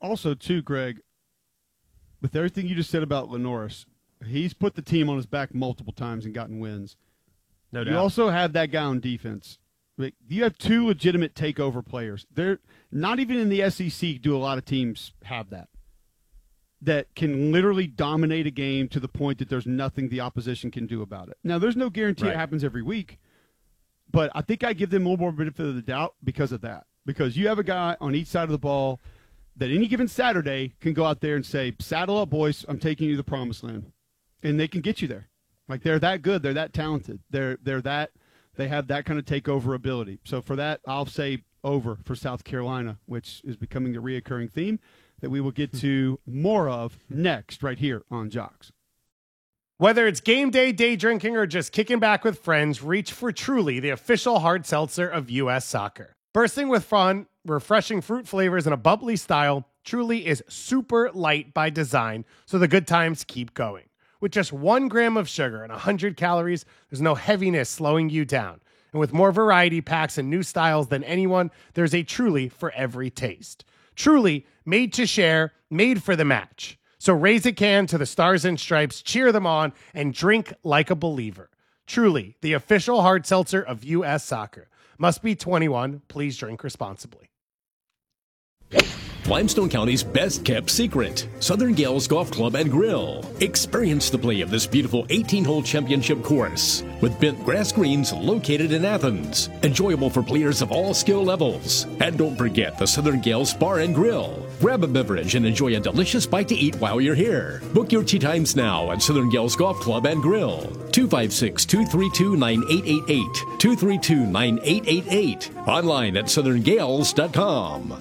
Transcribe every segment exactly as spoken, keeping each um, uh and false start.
also, too, Greg, with everything you just said about Lenoris, he's put the team on his back multiple times and gotten wins. No doubt. You also have that guy on defense. Like, you have two legitimate takeover players. They're not even in the S E C do a lot of teams have that. That can literally dominate a game to the point that there's nothing the opposition can do about it. Now, there's no guarantee Right. it happens every week, but I think I give them a little more benefit of the doubt because of that. Because you have a guy on each side of the ball that any given Saturday can go out there and say, saddle up, boys, I'm taking you to the promised land. And they can get you there. Like, they're that good. They're that talented. They're they're that they have that kind of takeover ability. So for that, I'll say over for South Carolina, which is becoming a reoccurring theme that we will get to more of next right here on Jocks. Whether it's game day, day drinking, or just kicking back with friends, reach for Truly, the official hard seltzer of U S Soccer. Bursting with fun, refreshing fruit flavors, and a bubbly style, Truly is super light by design, so the good times keep going. With just one gram of sugar and one hundred calories, there's no heaviness slowing you down. And with more variety packs and new styles than anyone, there's a Truly for every taste. Truly, made to share, made for the match. So raise a can to the Stars and Stripes, cheer them on, and drink like a believer. Truly, the official hard seltzer of U S Soccer. Must be twenty-one. Please drink responsibly. Limestone County's best-kept secret, Southern Gales Golf Club and Grill. Experience the play of this beautiful eighteen-hole championship course with bent grass greens located in Athens. Enjoyable for players of all skill levels. And don't forget the Southern Gales Bar and Grill. Grab a beverage and enjoy a delicious bite to eat while you're here. Book your tee times now at Southern Gales Golf Club and Grill. two five six, two three two, nine eight eight eight. two three two, nine eight eight eight. Online at southern gales dot com.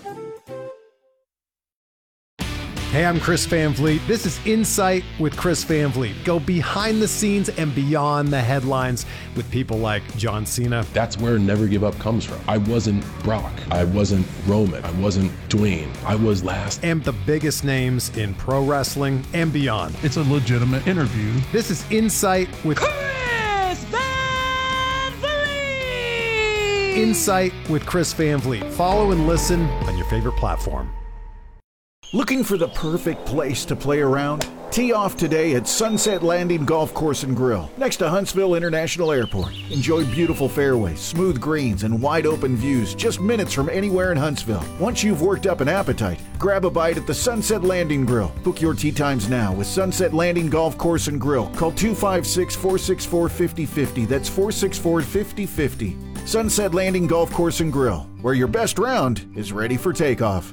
Hey, I'm Chris Van Vliet. This is Insight with Chris Van Vliet. Go behind the scenes and beyond the headlines with people like John Cena. That's where Never Give Up comes from. I wasn't Brock. I wasn't Roman. I wasn't Dwayne. I was last. And the biggest names in pro wrestling and beyond. It's a legitimate interview. This is Insight with Chris Van Vliet. Insight with Chris Van Vliet. Follow and listen on your favorite platform. Looking for the perfect place to play around? Tee off today at Sunset Landing Golf Course and Grill, next to Huntsville International Airport. Enjoy beautiful fairways, smooth greens, and wide open views just minutes from anywhere in Huntsville. Once you've worked up an appetite, grab a bite at the Sunset Landing Grill. Book your tee times now with Sunset Landing Golf Course and Grill. Call two five six, four six four, five oh five oh. That's four six four, five oh five oh. Sunset Landing Golf Course and Grill, where your best round is ready for takeoff.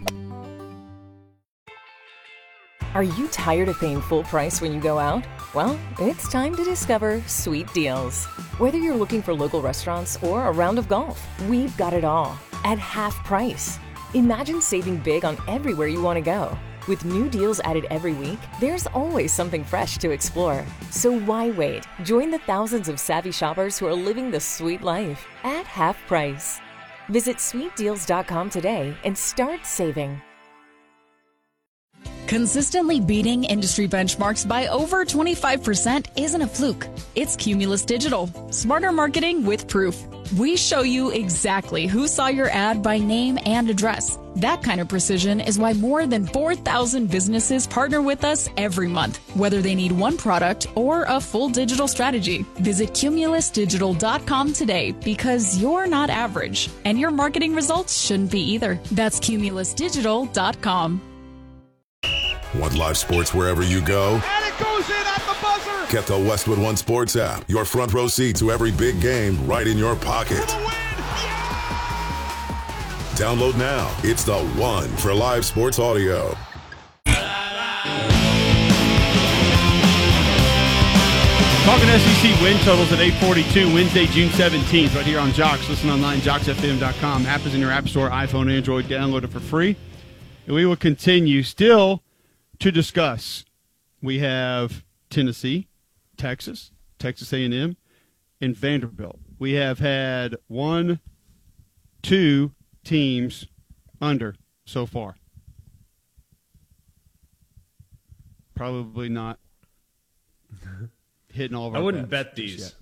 Are you tired of paying full price when you go out? Well, it's time to discover Sweet Deals. Whether you're looking for local restaurants or a round of golf, we've got it all at half price. Imagine saving big on everywhere you want to go. With new deals added every week, there's always something fresh to explore. So why wait? Join the thousands of savvy shoppers who are living the sweet life at half price. Visit sweet deals dot com today and start saving. Consistently beating industry benchmarks by over twenty-five percent isn't a fluke. It's Cumulus Digital. Smarter marketing with proof. We show you exactly who saw your ad by name and address. That kind of precision is why more than four thousand businesses partner with us every month, whether they need one product or a full digital strategy. Visit cumulus digital dot com today because you're not average, and your marketing results shouldn't be either. That's cumulus digital dot com. Want live sports wherever you go? And it goes in at the buzzer. Get the Westwood One Sports app. Your front row seat to every big game right in your pocket. Yeah! Download now. It's the one for live sports audio. Talking S E C win totals at eight forty-two, Wednesday, June seventeenth, right here on Jocks. Listen online, jocks f m dot com. App is in your app store, iPhone, Android. Download it for free. And we will continue still to discuss. We have Tennessee, Texas, Texas A and M, and Vanderbilt. We have had one, two teams under so far. Probably not hitting all of our I wouldn't bets bet these.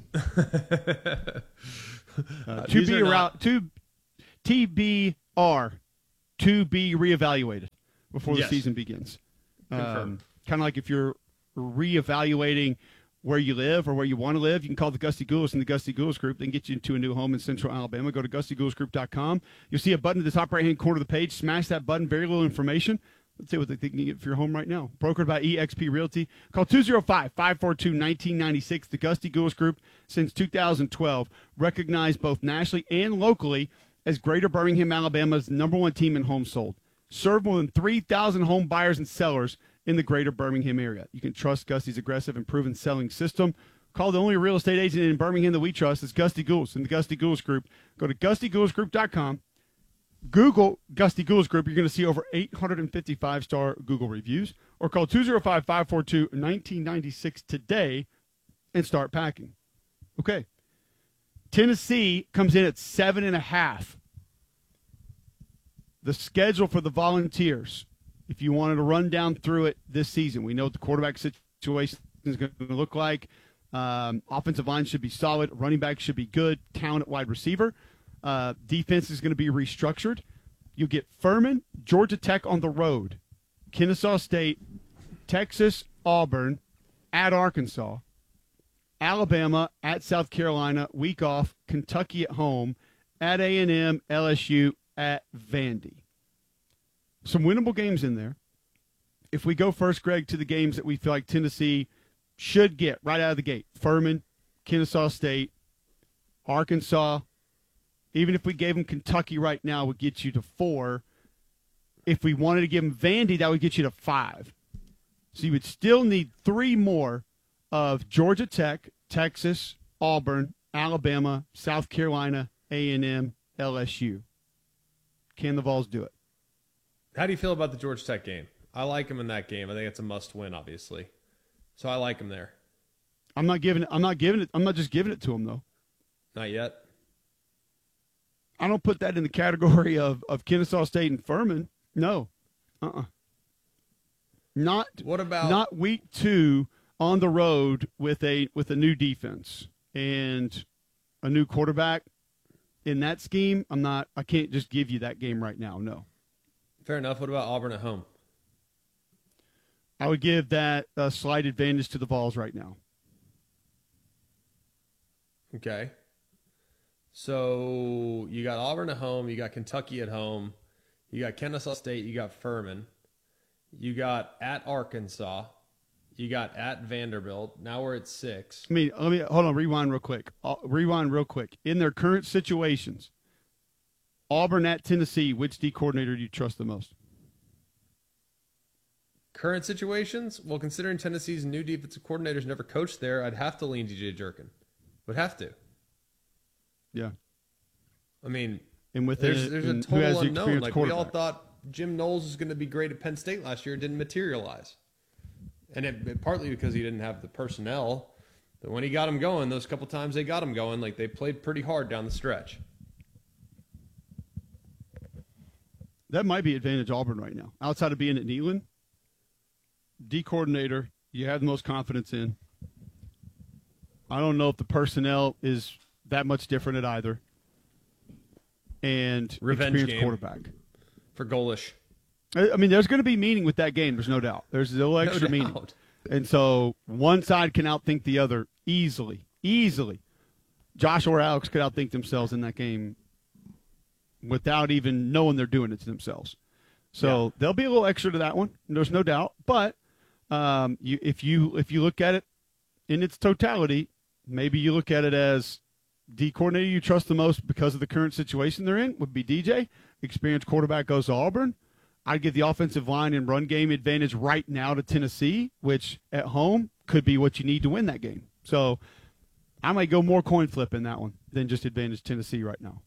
uh, to be around, to T B R, to be reevaluated. before the Yes. season begins. Confirmed. Um, kind of like if you're reevaluating where you live or where you want to live, you can call the Gusty Goulas and the Gusty Goulas Group. They can get you into a new home in Central Alabama. Go to gusty goulas group dot com. You'll see a button at the top right-hand corner of the page. Smash that button. Very little information. Let's see what they think you can get for your home right now. Brokered by E X P Realty. Call two oh five, five four two, one nine nine six. The Gusty Goulas Group, since two thousand twelve, recognized both nationally and locally as Greater Birmingham, Alabama's number one team in homes sold. Serve more than three thousand home buyers and sellers in the Greater Birmingham area. You can trust Gusty's aggressive and proven selling system. Call the only real estate agent in Birmingham that we trust is Gusty Goulas and the Gusty Goulas Group. Go to gusty goulas group dot com. Google Gusty Goulas Group. You're going to see over eight hundred fifty-five star Google reviews. Or call two oh five, five four two, one nine nine six today and start packing. Okay. Tennessee comes in at seven and a half. The schedule for the Volunteers, if you wanted to run down through it this season, we know what the quarterback situation is going to look like. Um, offensive line should be solid. Running back should be good. Talent at wide receiver. Uh, defense is going to be restructured. You get Furman, Georgia Tech on the road, Kennesaw State, Texas, Auburn, at Arkansas, Alabama, at South Carolina, week off, Kentucky at home, at A and M, L S U, at Vandy. Some winnable games in there. If we go first, Greg, to the games that we feel like Tennessee should get right out of the gate. Furman, Kennesaw State, Arkansas. Even if we gave them Kentucky right now, would get you to four. If we wanted to give them Vandy, that would get you to five. So you would still need three more of Georgia Tech, Texas, Auburn, Alabama, South Carolina, A and M, L S U. Can the Vols do it? How do you feel about the Georgia Tech game? I like them in that game. I think it's a must-win, obviously. So I like them there. I'm not giving it. I'm not giving it. I'm not just giving it to them though. Not yet. I don't put that in the category of, of Kennesaw State and Furman. No. Uh-uh. Not What about not week two on the road with a with a new defense and a new quarterback. In that scheme, I'm not I can't just give you that game right now. No. Fair enough. What about Auburn at home? I would give that a slight advantage to the Vols right now. Okay. So you got Auburn at home, you got Kentucky at home, you got Kennesaw State, you got Furman, you got at Arkansas, you got at Vanderbilt. Now we're at six. I mean, let me hold on. Rewind real quick. Uh, rewind real quick. In their current situations, Auburn at Tennessee, which D coordinator do you trust the most? Current situations? Well, considering Tennessee's new defensive coordinator's never coached there, I'd have to lean D J Jerkin. Would have to. Yeah. I mean, and with there's, it, there's a and who has total the unknown. experienced Like we all quarterback? thought Jim Knowles was going to be great at Penn State last year. It didn't materialize. And it, it partly because he didn't have the personnel. But when he got him going, those couple times they got him going, like they played pretty hard down the stretch. That might be advantage Auburn right now. Outside of being at Neyland, D coordinator, you have the most confidence in. I don't know if the personnel is that much different at either. And Revenge experienced game. quarterback. For Golish. I I mean, there's going to be meaning with that game. There's no doubt. There's no extra doubt. meaning. And so one side can outthink the other easily. Easily. Josh or Alex could outthink themselves in that game without even knowing they're doing it to themselves. So Yeah. there'll be a little extra to that one. There's no doubt. But um, you, if you if you look at it in its totality, maybe you look at it as D coordinator you trust the most because of the current situation they're in would be D J. Experienced quarterback goes to Auburn. I'd give the offensive line and run game advantage right now to Tennessee, which at home could be what you need to win that game. So I might go more coin flip in that one than just advantage Tennessee right now.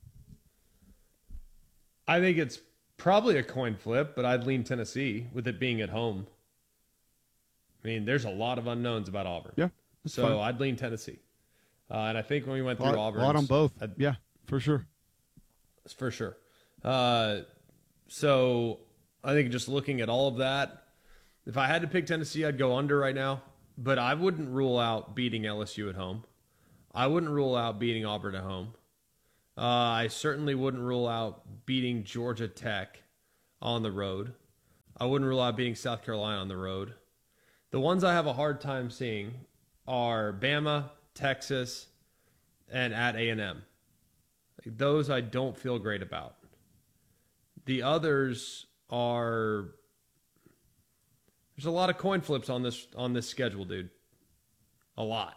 I think it's probably a coin flip, but I'd lean Tennessee with it being at home. I mean, there's a lot of unknowns about Auburn. Yeah. So fine. I'd lean Tennessee. Uh, and I think when we went A through lot, Auburn, a lot on both. Yeah, for sure. For sure. Uh, so I think just looking at all of that, if I had to pick Tennessee, I'd go under right now. But I wouldn't rule out beating L S U at home. I wouldn't rule out beating Auburn at home. Uh, I certainly wouldn't rule out beating Georgia Tech on the road. I wouldn't rule out beating South Carolina on the road. The ones I have a hard time seeing are Bama, Texas, and at A and M. Those I don't feel great about. The others are, there's a lot of coin flips on this on this schedule, dude. A lot.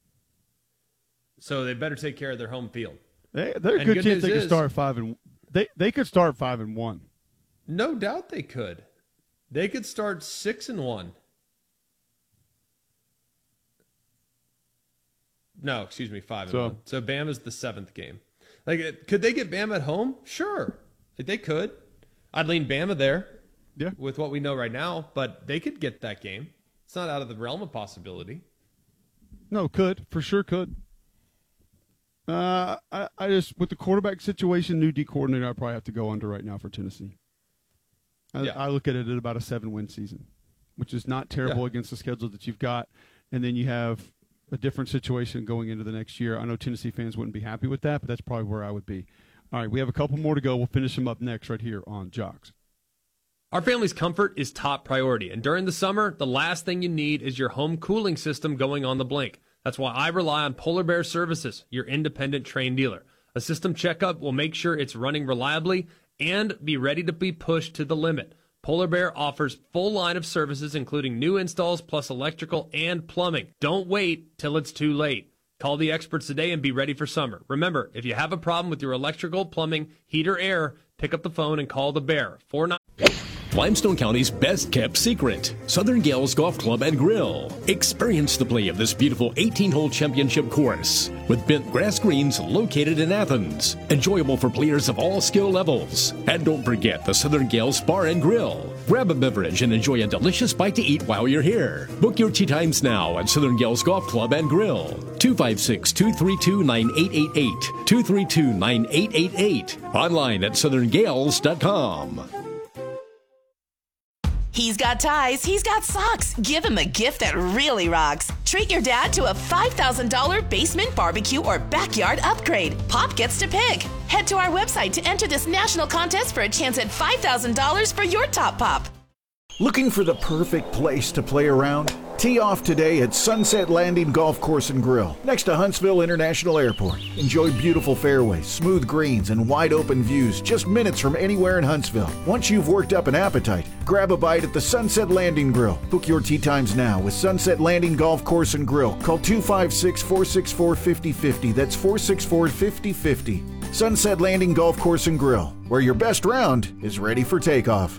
So they better take care of their home field. They, they're a And good, good chance they news could is- start five and they they could start five and one. No doubt they could. They could start six and one. No, excuse me, five So- and one. So Bama's the seventh game. Like, could they get Bama at home? Sure, like, they could. I'd lean Bama there. Yeah. With what we know right now, but they could get that game. It's not out of the realm of possibility. No, could for sure could. Uh, I, I just with the quarterback situation, new D coordinator, I probably have to go under right now for Tennessee. I, Yeah. I look at it at about a seven-win season, which is not terrible Yeah. against the schedule that you've got, and then you have a different situation going into the next year. I know Tennessee fans wouldn't be happy with that, but that's probably where I would be. All right, we have a couple more to go. We'll finish them up next right here on Jocks. Our family's comfort is top priority, and during the summer, the last thing you need is your home cooling system going on the blink. That's why I rely on Polar Bear Services, your independent Trane dealer. A system checkup will make sure it's running reliably and be ready to be pushed to the limit. Polar Bear offers full line of services, including new installs plus electrical and plumbing. Don't wait till it's too late. Call the experts today and be ready for summer. Remember, if you have a problem with your electrical, plumbing, heat, or air, pick up the phone and call the Bear. four nine Limestone County's best kept secret, Southern Gales Golf Club and Grill. Experience the play of this beautiful eighteen hole championship course with bent grass greens located in Athens. Enjoyable for players of all skill levels. And don't forget the Southern Gales Bar and Grill. Grab a beverage and enjoy a delicious bite to eat while you're here. Book your tee times now at Southern Gales Golf Club and Grill. two five six, two three two, nine eight eight eight. two three two, nine eight eight eight. Online at southern gales dot com. He's got ties, he's got socks. Give him a gift that really rocks. Treat your dad to a five thousand dollars basement barbecue or backyard upgrade. Pop gets to pick. Head to our website to enter this national contest for a chance at five thousand dollars for your top pop. Looking for the perfect place to play around? Tee off today at Sunset Landing Golf Course and Grill, next to Huntsville International Airport. Enjoy beautiful fairways, smooth greens, and wide open views just minutes from anywhere in Huntsville. Once you've worked up an appetite, grab a bite at the Sunset Landing Grill. Book your tee times now with Sunset Landing Golf Course and Grill. Call two five six, four six four, five zero five zero. That's four six four, five zero five zero. Sunset Landing Golf Course and Grill, where your best round is ready for takeoff.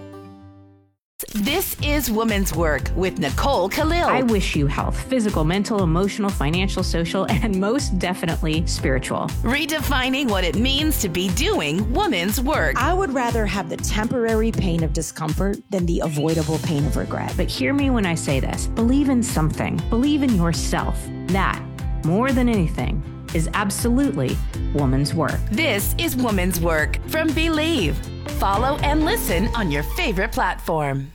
This is Woman's Work with Nicole Khalil. I wish you health, physical, mental, emotional, financial, social, and most definitely spiritual. Redefining what it means to be doing woman's work. I would rather have the temporary pain of discomfort than the avoidable pain of regret. But hear me when I say this. Believe in something. Believe in yourself. That, more than anything, is absolutely woman's work. This is Woman's Work from Believe. Follow and listen on your favorite platform.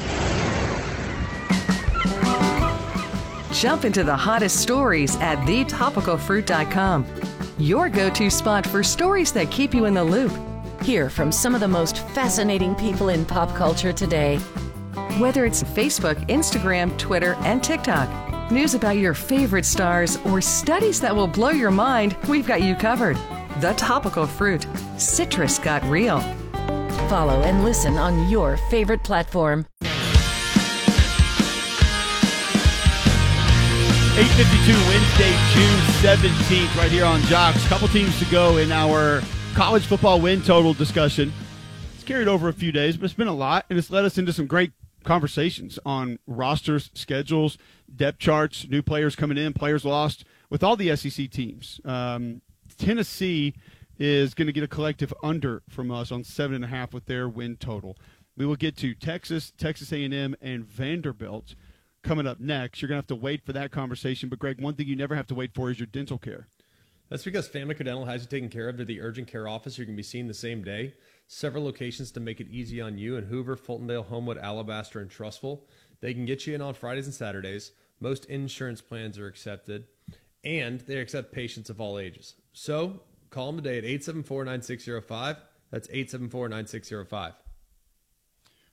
Jump into the hottest stories at the topical fruit dot com. Your go-to spot for stories that keep you in the loop. Hear from some of the most fascinating people in pop culture today. Whether it's Facebook, Instagram, Twitter, and TikTok, news about your favorite stars, or studies that will blow your mind, we've got you covered. The Topical Fruit. Citrus got real. Follow and listen on your favorite platform. eight fifty-two Wednesday, June seventeenth, right here on Jocks. Couple teams to go in our college football win total discussion. It's carried over a few days, but it's been a lot, and it's led us into some great conversations on rosters, schedules, depth charts, new players coming in, players lost with all the S E C teams. Um, Tennessee is going to get a collective under from us on seven and a half with their win total. We will get to Texas, Texas A and M, and Vanderbilt coming up next. You're going to have to wait for that conversation. But, Greg, one thing you never have to wait for is your dental care. That's because Family Dental has you taken care of. They're the urgent care office. You can be seen the same day. Several locations to make it easy on you in Hoover, Fultondale, Homewood, Alabaster, and Trussville. They can get you in on Fridays and Saturdays. Most insurance plans are accepted, and they accept patients of all ages. So call them today at eight seven four, nine six zero five. That's eight seven four, nine six zero five.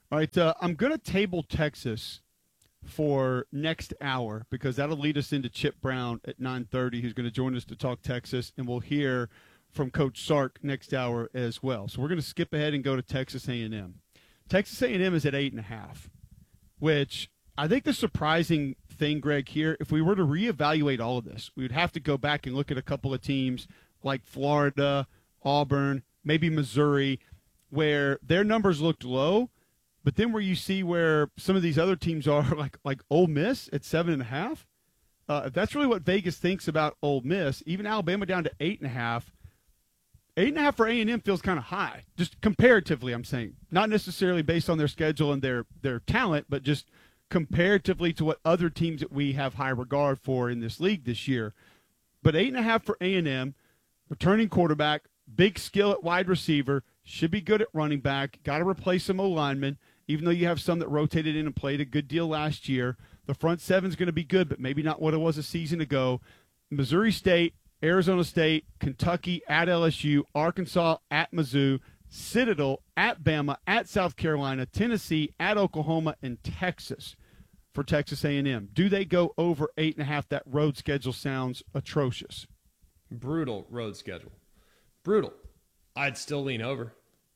All right, uh, I'm going to table Texas for next hour because that'll lead us into Chip Brown at nine thirty, who's going to join us to talk Texas, and we'll hear from Coach Sark next hour as well. So we're going to skip ahead and go to Texas A and M. Texas A and M is at eight and a half, which I think the surprising thing, Greg, here, if we were to reevaluate all of this, we would have to go back and look at a couple of teams like Florida, Auburn, maybe Missouri, where their numbers looked low, but then where you see where some of these other teams are, like like Ole Miss at seven and a half. Uh, if that's really what Vegas thinks about Ole Miss, even Alabama down to eight and a half. Eight and a half for A and M feels kind of high, just comparatively. I'm saying, not necessarily based on their schedule and their their talent, but just comparatively to what other teams that we have high regard for in this league this year. But eight and a half for A and M, returning quarterback, big skill at wide receiver, should be good at running back. Got to replace some O-linemen, even though you have some that rotated in and played a good deal last year. The front seven's going to be good, but maybe not what it was a season ago. Missouri State, Arizona State, Kentucky at L S U, Arkansas at Mizzou, Citadel at Bama, at South Carolina, Tennessee at Oklahoma, and Texas for Texas A and M. Do they go over eight and a half? That road schedule sounds atrocious. Brutal road schedule. Brutal. I'd still lean over.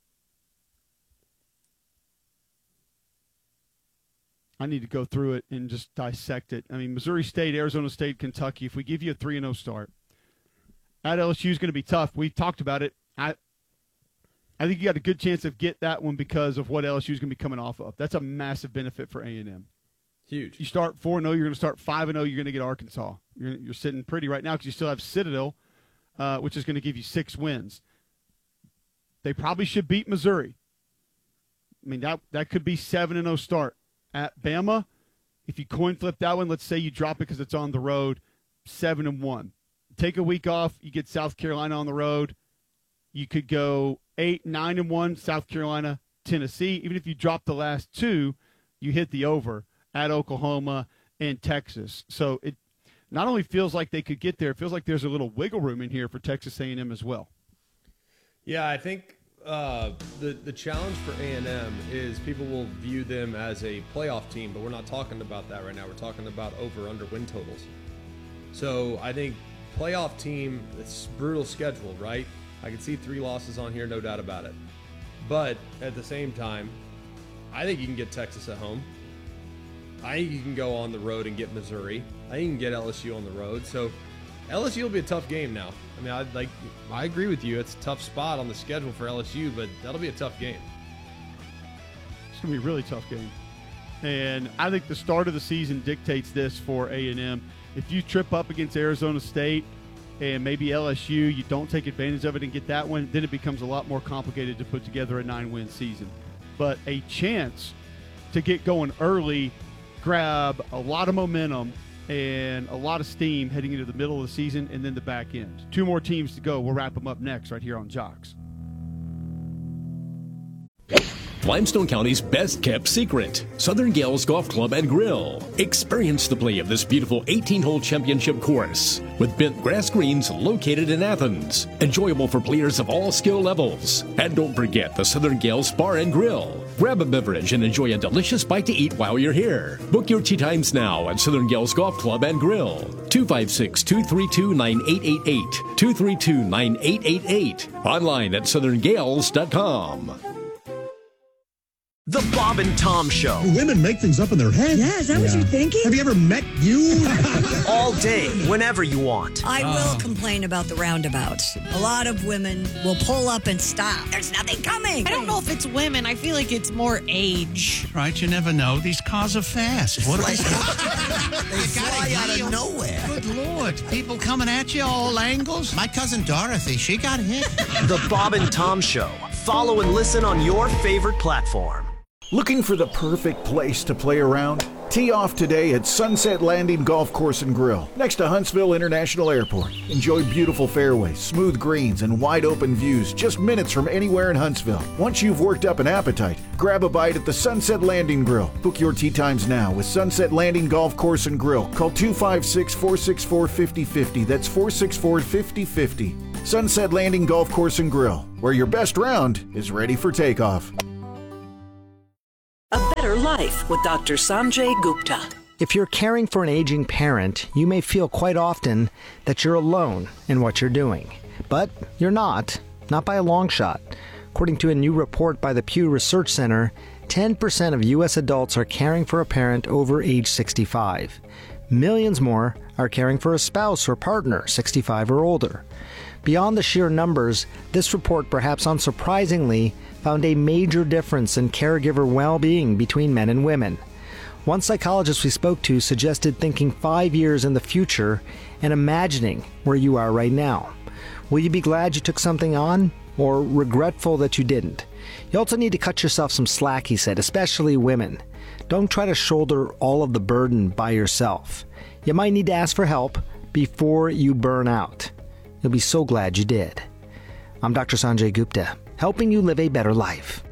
I need to go through it and just dissect it. I mean, Missouri State, Arizona State, Kentucky, if we give you a three and oh start, at L S U is going to be tough. We've talked about it. I I think you got a good chance of get that one because of what L S U is going to be coming off of. That's a massive benefit for A and M. Huge. You start four and oh, you're going to start five and oh, you're going to get Arkansas. You're, you're sitting pretty right now because you still have Citadel, uh, which is going to give you six wins. They probably should beat Missouri. I mean, that that could be seven and oh start. At Bama, if you coin flip that one, let's say you drop it because it's on the road, seven and one. Take a week off, you get South Carolina on the road. You could go eight, nine and one, South Carolina, Tennessee. Even if you drop the last two, you hit the over at Oklahoma and Texas. So it not only feels like they could get there, it feels like there's a little wiggle room in here for Texas A and M as well. Yeah, I think uh, the the challenge for A and M is people will view them as a playoff team, but we're not talking about that right now. We're talking about over-under win totals. So I think playoff team, it's brutal schedule, right? I can see three losses on here, no doubt about it. But at the same time, I think you can get Texas at home. I think you can go on the road and get Missouri. I think you can get L S U on the road. So L S U will be a tough game now. I mean, I like. I agree with you. It's a tough spot on the schedule for L S U, but that'll be a tough game. It's going to be a really tough game. And I think the start of the season dictates this for A and M. If you trip up against Arizona State and maybe L S U, you don't take advantage of it and get that one, then it becomes a lot more complicated to put together a nine-win season. But a chance to get going early, grab a lot of momentum and a lot of steam heading into the middle of the season and then the back end. Two more teams to go. We'll wrap them up next right here on Jocks. Limestone County's best-kept secret, Southern Gales Golf Club and Grill. Experience the play of this beautiful eighteen-hole championship course with bent grass greens located in Athens. Enjoyable for players of all skill levels. And don't forget the Southern Gales Bar and Grill. Grab a beverage and enjoy a delicious bite to eat while you're here. Book your tee times now at Southern Gales Golf Club and Grill. two five six, two three two, nine eight eight eight. two three two, nine eight eight eight. Online at southern gales dot com. The Bob and Tom Show. Women make things up in their head. Yeah, is that yeah. what you're thinking? Have you ever met you? All day, whenever you want. I uh. will complain about the roundabouts. A lot of women will pull up and stop. There's nothing coming. I don't know if it's women. I feel like it's more age. Right, you never know. These cars are fast. What like, they fly out of nowhere. Good Lord. People coming at you all angles. My cousin Dorothy, she got hit. The Bob and Tom Show. Follow and listen on your favorite platform. Looking for the perfect place to play around? Tee off today at Sunset Landing Golf Course and Grill, next to Huntsville International Airport. Enjoy beautiful fairways, smooth greens, and wide open views just minutes from anywhere in Huntsville. Once you've worked up an appetite, grab a bite at the Sunset Landing Grill. Book your tee times now with Sunset Landing Golf Course and Grill. Call two five six, four six four, five oh five oh. That's four six four, five oh five oh. Sunset Landing Golf Course and Grill, where your best round is ready for takeoff. better life with Doctor Sanjay Gupta. If you're caring for an aging parent, you may feel quite often that you're alone in what you're doing. But you're not, not by a long shot. According to a new report by the Pew Research Center, ten percent of U S adults are caring for a parent over age sixty-five. Millions more are caring for a spouse or partner sixty-five or older. Beyond the sheer numbers, this report, perhaps unsurprisingly, found a major difference in caregiver well-being between men and women. One psychologist we spoke to suggested thinking five years in the future and imagining where you are right now. Will you be glad you took something on, or regretful that you didn't? You also need to cut yourself some slack, he said, especially women. Don't try to shoulder all of the burden by yourself. You might need to ask for help before you burn out. You'll be so glad you did. I'm Doctor Sanjay Gupta, helping you live a better life.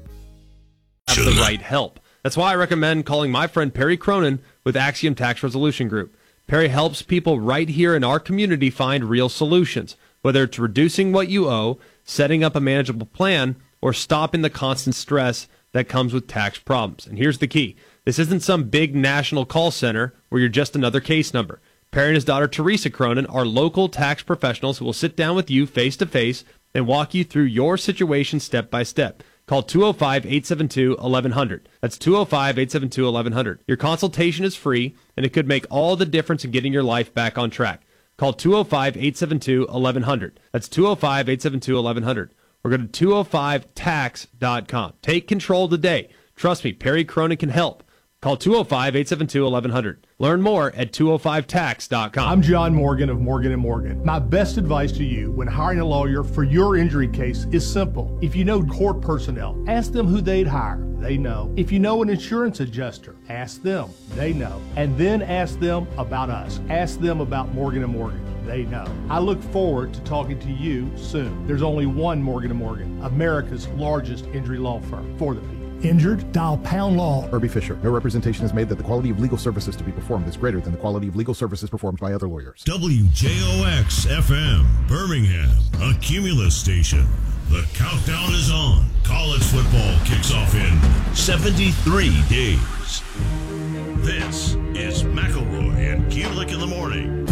Have the right help. That's why I recommend calling my friend Perry Cronin with Axiom Tax Resolution Group. Perry helps people right here in our community find real solutions, whether it's reducing what you owe, setting up a manageable plan, or stopping the constant stress that comes with tax problems. And here's the key. This isn't some big national call center where you're just another case number. Perry and his daughter Teresa Cronin are local tax professionals who will sit down with you face to face and walk you through your situation step by step. Call two oh five, eight seven two, eleven hundred. That's two oh five, eight seven two, eleven hundred. Your consultation is free, and it could make all the difference in getting your life back on track. Call two oh five, eight seven two, eleven hundred. That's two oh five, eight seven two, eleven hundred. Or go to two oh five tax dot com. Take control today. Trust me, Perry Cronin can help. Call two oh five, eight seven two, eleven hundred. Learn more at two oh five tax dot com. I'm John Morgan of Morgan and Morgan. My best advice to you when hiring a lawyer for your injury case is simple. If you know court personnel, ask them who they'd hire. They know. If you know an insurance adjuster, ask them. They know. And then ask them about us. Ask them about Morgan and Morgan. They know. I look forward to talking to you soon. There's only one Morgan and Morgan, America's largest injury law firm for the people. Injured? Dial Pound Law. Irby Fisher. No representation is made that the quality of legal services to be performed is greater than the quality of legal services performed by other lawyers. W J O X F M, Birmingham, a Cumulus station. The countdown is on. College football kicks off in seventy-three days. This is McElroy and Kulik in the morning.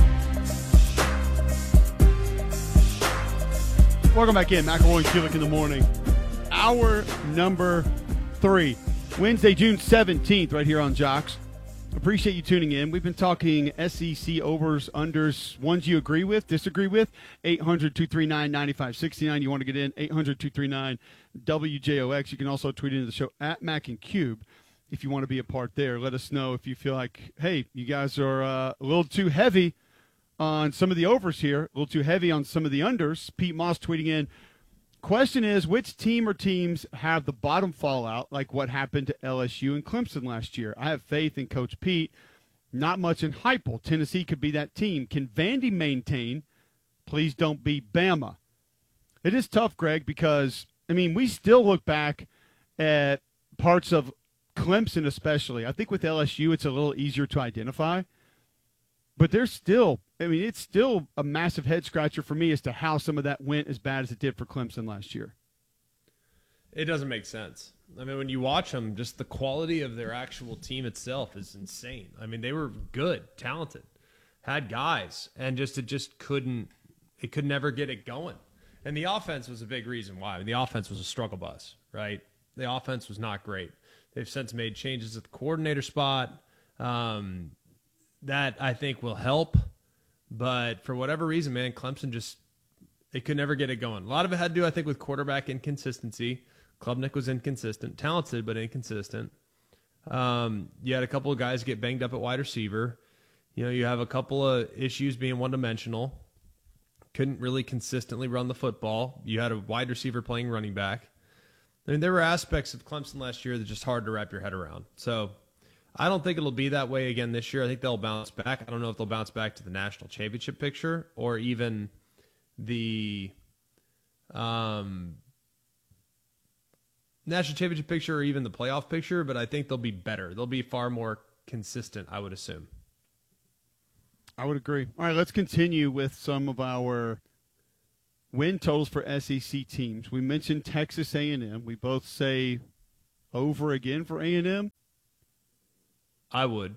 Welcome back in. McElroy and Kulik in the morning. Hour number three. Wednesday, June seventeenth, right here on Jocks. Appreciate you tuning in. We've been talking S E C overs, unders, ones you agree with, disagree with. eight hundred, two three nine, nine five six nine. You want to get in? eight hundred, two three nine, W J O X. You can also tweet into the show at Mac and Cube if you want to be a part there. Let us know if you feel like, hey, you guys are uh, a little too heavy on some of the overs here, a little too heavy on some of the unders. Pete Moss tweeting in, question is, which team or teams have the bottom fallout, like what happened to L S U and Clemson last year? I have faith in Coach Pete. Not much in Heupel. Tennessee could be that team. Can Vandy maintain? Please don't beat Bama. It is tough, Greg, because, I mean, we still look back at parts of Clemson especially. I think with L S U it's a little easier to identify. But there's still, I mean, it's still a massive head-scratcher for me as to how some of that went as bad as it did for Clemson last year. It doesn't make sense. I mean, when you watch them, just the quality of their actual team itself is insane. I mean, they were good, talented, had guys, and just it just couldn't, it could never get it going. And the offense was a big reason why. I mean, the offense was a struggle bus, right? The offense was not great. They've since made changes at the coordinator spot. Um, that, I think, will help. But for whatever reason, man, Clemson just, they could never get it going. A lot of it had to do, I think, with quarterback inconsistency. Klubnik was inconsistent, talented, but inconsistent. Um, you had a couple of guys get banged up at wide receiver. You know, you have a couple of issues being one-dimensional. Couldn't really consistently run the football. You had a wide receiver playing running back. I mean, there were aspects of Clemson last year that are just hard to wrap your head around. So I don't think it'll be that way again this year. I think they'll bounce back. I don't know if they'll bounce back to the national championship picture or even the um, national championship picture or even the playoff picture, but I think they'll be better. They'll be far more consistent, I would assume. I would agree. All right, let's continue with some of our win totals for S E C teams. We mentioned Texas A and M. We both say over again for A and M? I would.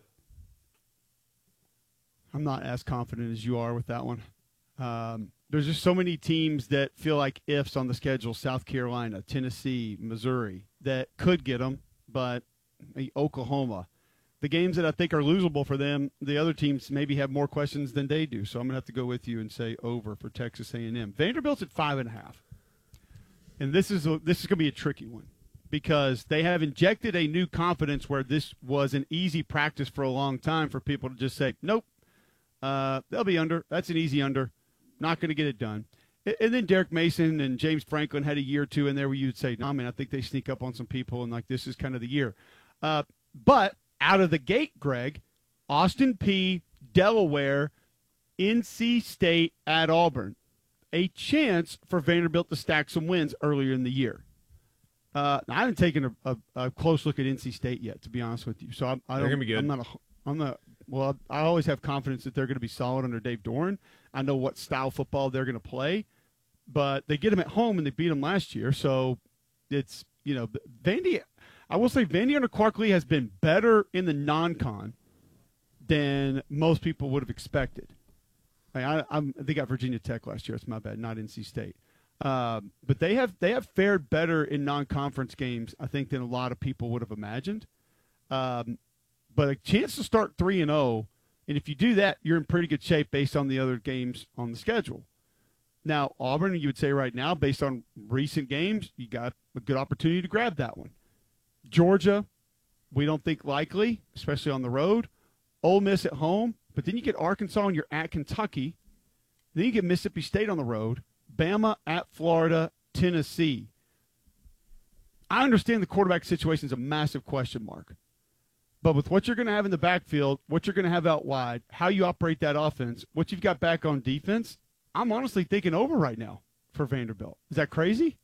I'm not as confident as you are with that one. Um, there's just so many teams that feel like ifs on the schedule, South Carolina, Tennessee, Missouri, that could get them, but Oklahoma. The games that I think are losable for them, the other teams maybe have more questions than they do. So I'm going to have to go with you and say over for Texas A and M. Vanderbilt's at five and a half. And this is a, this is going to be a tricky one because they have injected a new confidence where this was an easy practice for a long time for people to just say, nope, uh, they'll be under. That's an easy under. Not going to get it done. And then Derek Mason and James Franklin had a year or two in there where you'd say, no, man, I think they sneak up on some people, and, like, this is kind of the year. Uh, but out of the gate, Greg, Austin Peay, Delaware, N C State at Auburn. A chance for Vanderbilt to stack some wins earlier in the year. Uh, I haven't taken a, a, a close look at N C State yet, to be honest with you. So I'm, I they're don't, gonna be good. I'm not. A, I'm not. Well, I always have confidence that they're going to be solid under Dave Doran. I know what style football they're going to play, but they get them at home and they beat them last year. So it's, you know, Vandy. I will say Vandy under Clark Lee has been better in the non-con than most people would have expected. I, I, they got Virginia Tech last year. It's my bad, not N C State. Um, but they have they have fared better in non-conference games, I think, than a lot of people would have imagined. Um, but a chance to start three and zero, and if you do that, you're in pretty good shape based on the other games on the schedule. Now, Auburn, you would say right now, based on recent games, you got a good opportunity to grab that one. Georgia, we don't think likely, especially on the road. Ole Miss at home, but then you get Arkansas and you're at Kentucky. Then you get Mississippi State on the road. Bama at Florida, Tennessee. I understand the quarterback situation is a massive question mark. But with what you're going to have in the backfield, what you're going to have out wide, how you operate that offense, what you've got back on defense, I'm honestly thinking over right now for Vanderbilt. Is that crazy?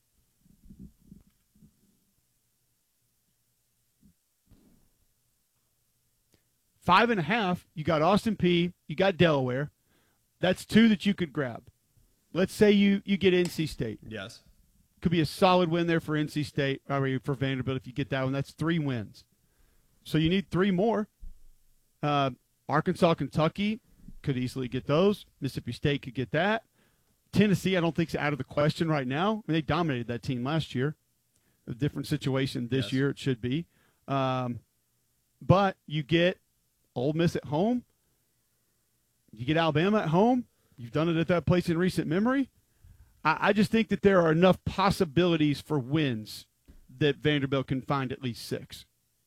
Five and a half, you got Austin Peay, you got Delaware. That's two that you could grab. Let's say you, you get N C State. Yes. Could be a solid win there for N C State, or for Vanderbilt if you get that one. That's three wins. So you need three more. Uh, Arkansas, Kentucky could easily get those. Mississippi State could get that. Tennessee, I don't think is out of the question right now. I mean, they dominated that team last year. A different situation this yes. year, it should be. Um, but you get Ole Miss at home. You get Alabama at home. You've done it at that place in recent memory. I, I just think that there are enough possibilities for wins that Vanderbilt can find at least six.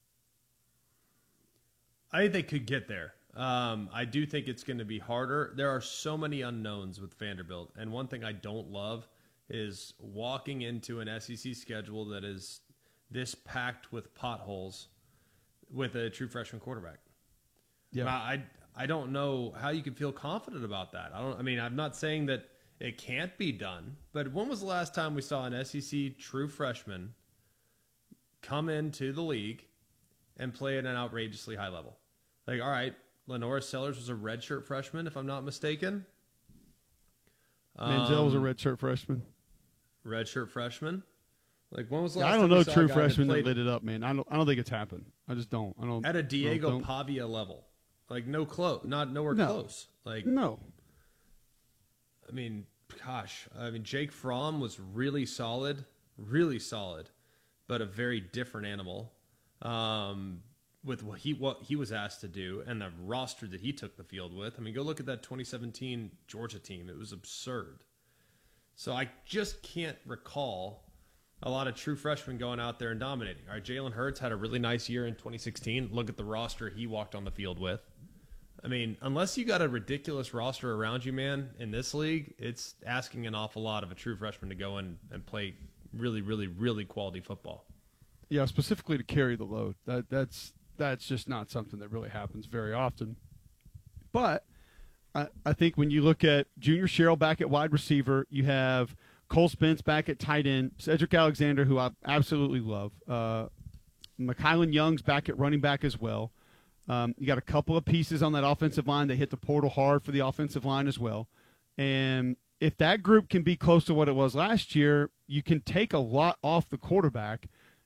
I think they could get there. Um, I do think it's going to be harder. There are so many unknowns with Vanderbilt. And one thing I don't love is walking into an S E C schedule that is this packed with potholes with a true freshman quarterback. Yeah. I, I don't know how you can feel confident about that. I don't. I mean, I'm not saying that it can't be done, but when was the last time we saw an S E C true freshman come into the league and play at an outrageously high level? Like, all right, Lenora Sellers was a redshirt freshman, if I'm not mistaken. Manziel um, was a Um, redshirt freshman. Redshirt freshman. Like, when was the Yeah, last I don't time we know saw a true guy that freshmen that played lit it up, man. I don't. I don't think it's happened. I just don't. I don't. at a Diego don't, don't. Pavia level? Like, no close, not nowhere No. close. Like, No. I mean, gosh, I mean, Jake Fromm was really solid, really solid, but a very different animal um, with what he what he was asked to do and the roster that he took the field with. I mean, go look at that twenty seventeen Georgia team; it was absurd. So I just can't recall a lot of true freshmen going out there and dominating. All right, Jalen Hurts had a really nice year in twenty sixteen. Look at the roster he walked on the field with. I mean, unless you got a ridiculous roster around you, man, in this league, it's asking an awful lot of a true freshman to go in and play really, really, really quality football. Yeah, specifically to carry the load. That that's that's just not something that really happens very often. But I, I think when you look at Junior Sherrill back at wide receiver, you have Cole Spence back at tight end, Cedric Alexander, who I absolutely love. Uh, McKylan Young's back at running back as well. Um, you got a couple of pieces on that offensive line. They hit the portal hard for the offensive line as well. And if that group can be close to what it was last year, you can take a lot off the quarterback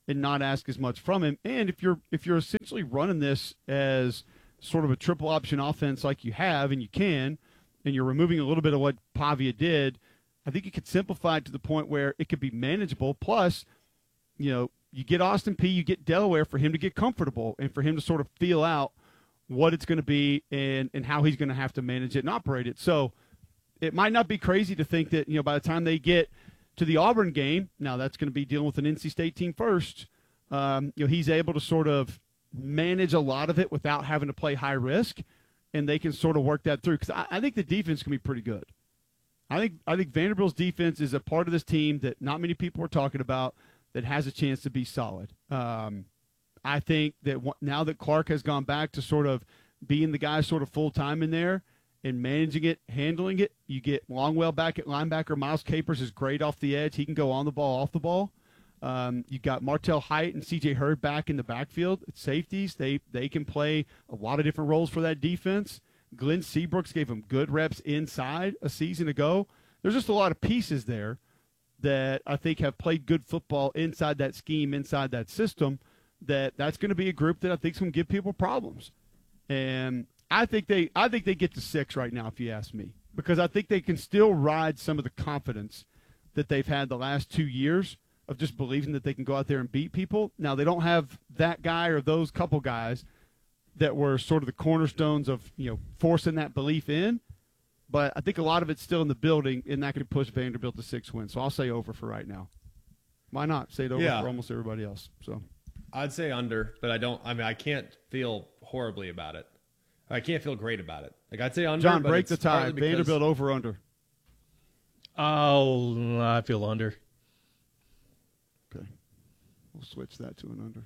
and not ask as much from him. And if you're if you're essentially running this as sort of a triple option offense like you have and you can, and you're removing a little bit of what Pavia did, I think you could simplify it to the point where it could be manageable. Plus, you know, you get Austin Peay, you get Delaware for him to get comfortable and for him to sort of feel out what it's going to be and, and how he's going to have to manage it and operate it. So it might not be crazy to think that, you know, by the time they get to the Auburn game, now that's going to be dealing with an N C State team first, um, you know, he's able to sort of manage a lot of it without having to play high risk, and they can sort of work that through. Because I, I think the defense can be pretty good. I think I think Vanderbilt's defense is a part of this team that not many people are talking about that has a chance to be solid. Um, I think that w- now that Clark has gone back to sort of being the guy sort of full-time in there and managing it, handling it, you get Longwell back at linebacker. Miles Capers is great off the edge. He can go on the ball, off the ball. Um, you got Martell Height and C J Hurd back in the backfield. It's safeties. They they can play a lot of different roles for that defense. Glenn Seabrooks gave them good reps inside a season ago. There's just a lot of pieces there that I think have played good football inside that scheme, inside that system, that that's going to be a group that I think is going to give people problems. And I think they I think they get to six right now, if you ask me, because I think they can still ride some of the confidence that they've had the last two years of just believing that they can go out there and beat people. Now, they don't have that guy or those couple guys that were sort of the cornerstones of, you know, forcing that belief in. But I think a lot of it's still in the building, and that could push Vanderbilt to six wins. So I'll say over for right now. Why not? Say it over yeah. for almost everybody else. So I'd say under, but I don't – I mean, I can't feel horribly about it. I can't feel great about it. Like, I'd say under, John, but break it's the tie. partly because- Vanderbilt over under. Oh, I feel under. Okay. We'll switch that to an under.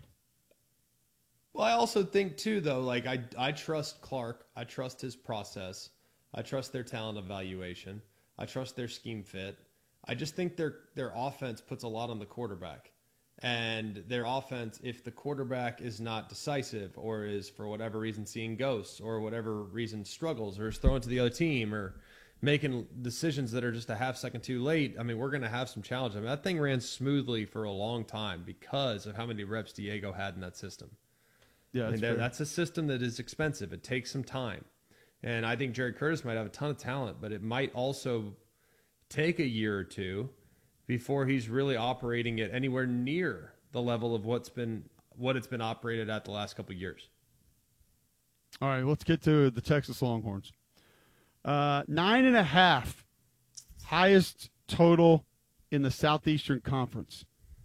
Well, I also think, too, though, like, I, I trust Clark. I trust his process. I trust their talent evaluation. I trust their scheme fit. I just think their their offense puts a lot on the quarterback. And their offense, if the quarterback is not decisive or is, for whatever reason, seeing ghosts or whatever reason struggles or is throwing to the other team or making decisions that are just a half second too late, I mean, we're going to have some challenges. I mean, that thing ran smoothly for a long time because of how many reps Diego had in that system. Yeah, I mean, that, that's a system that is expensive. It takes some time. And I think Jerry Curtis might have a ton of talent, but it might also take a year or two before he's really operating it anywhere near the level of what's been what it's been operated at the last couple of years. All right, let's get to the Texas Longhorns. Uh, nine and a half, highest total in the Southeastern Conference.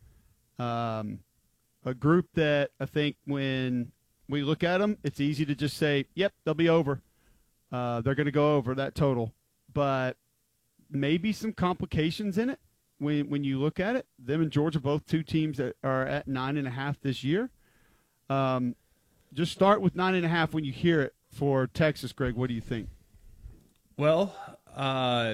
Um, a group that I think when we look at them, it's easy to just say, yep, they'll be over. Uh, they're going to go over that total. But maybe some complications in it when when you look at it. Them and Georgia, both two teams that are at nine and a half this year. Um, just start with nine and a half when you hear it for Texas, Greg. What do you think? Well, uh,